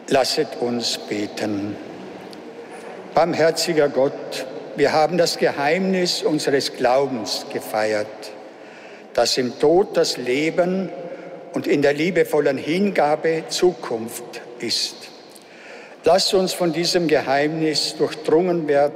Lasset uns beten. Barmherziger Gott, wir haben das Geheimnis unseres Glaubens gefeiert, dass im Tod das Leben und in der liebevollen Hingabe Zukunft ist. Lasst uns von diesem Geheimnis durchdrungen werden